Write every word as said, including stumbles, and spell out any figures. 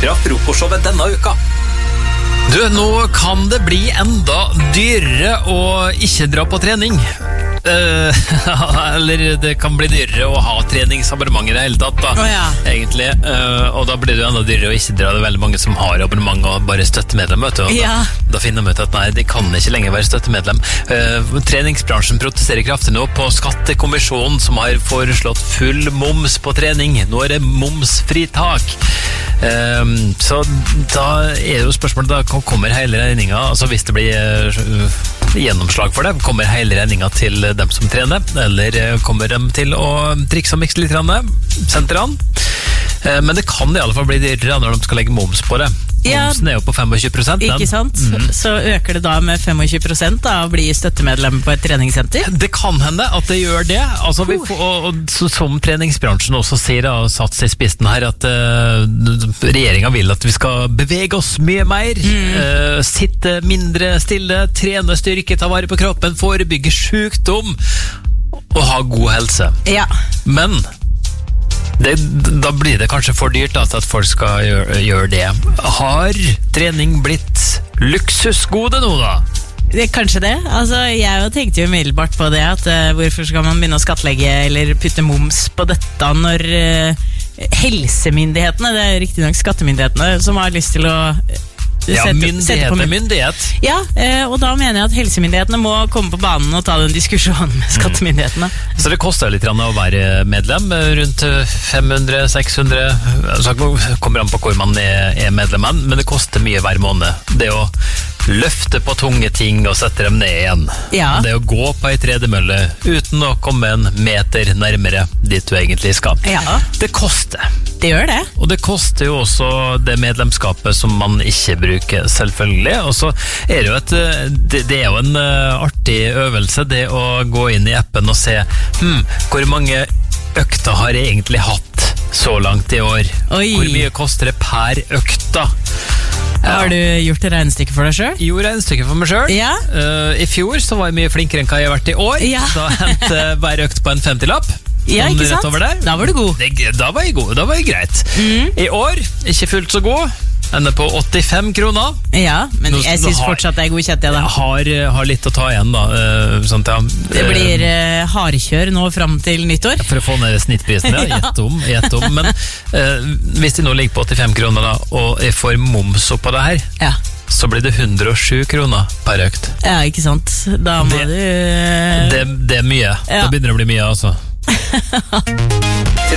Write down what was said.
fra frokostshowet denne uka. Du, nå kan det bli enda dyrere å ikke dra på trening. Uh, eller det kan bli dyrere å ha treningsabonnement i det hele tatt da, oh, ja. egentlig, uh, og da blir det jo enda dyrere å ikke dra. Det er veldig mange som har abonnement og bare støttemedlem, vet du, og ja. da, da finner de ut at nei, de kan ikke lenger være støttemedlem. uh, Treningsbransjen protesterer kraftig nå på Skattekommisjonen, som har foreslått full moms på trening. Nå er det momsfritak. uh, Så da er jo spørsmålet, da kommer hele regninga, altså hvis det blir uh, gjennomslag for det, kommer hele regninga til dem som trener, eller kommer de til å trikse og mikse litt, senter han. Men det kan i alle fall bli dyrere når de skal legge moms på det. Ja, momsen er jo på tjuefem prosent. Ikke sant? Mm. Så øker det da med tjuefem prosent da, å bli støttemedlem på et treningssenter? Det kan hende at det gjør det. Altså, vi får, og, og, så, som treningsbransjen også sier, og satt seg i spissen her, at uh, regjeringen vil at vi skal bevege oss mye mer, mm. uh, sitte mindre stille, trene styrke, ta vare på kroppen, forebygge sykdom og ha god helse. Ja. Men Det, da blir det kanskje for dyrt altså, at folk skal gjøre, gjøre det. Har trening blitt luksusgode nå da? Det, kanskje det. Altså, jeg tenkte jo umiddelbart på det at uh, hvorfor skal man begynne å skattlegge eller putte moms på dette når uh, helsemyndighetene, det er riktig nok skattemyndighetene, som har lyst til å uh, Ja, myndighet er myndighet. Ja, eh, og da mener jeg at helsemyndighetene må komme på banen og ta den diskusjonen med skattemyndighetene. Mm. Så det koster litt å være medlem, rundt fem hundre til seks hundre, så kommer an på hvor man er medlem, men det koster mye hver måned. Det å løfte på tunge ting og sette dem ned igjen. Ja. Det å gå på ei tredemølle uten å komme en meter nærmere dit du egentlig skal. Ja. Det koster. Det gjør det. Og det koster jo også det medlemskapet som man ikke bruker, selvfølgelig. Og så er det jo et det, det er jo en uh, artig øvelse, det å gå inn i appen og se hm, hvor mange økter har jeg egentlig hatt så langt i år. Oi. Hvor mye koster det per økta? Ja. Har du gjort et regnestykke for deg selv? Jo, regnestykke for meg selv. Ja. Uh, I fjor så var jeg mye flinkere enn hva jeg har vært i år. Ja. Da hentet hver økt på en femtilapp. Ja, ikke sant? Da var du god. Det, da var jeg god, da var jeg greit. Mm. I år, ikke fullt så god. Ender på åttifem kroner. Ja, men jeg synes fortsatt det er godkjent, jeg da. Har, har litt å ta igjen da. Uh, sånt, ja. Det blir uh, hardkjør nå frem til nyttår. For å få ned snittprisen, ja. Gjett om, gjett om. Men uh, hvis de nå ligger på åttifem kroner da, og jeg får moms opp på det her, ja. Så blir det hundre og sju kroner per økt. Ja, ikke sant? Da må det, du... Det, det er mye. Ja. Da begynner det å bli mye, altså.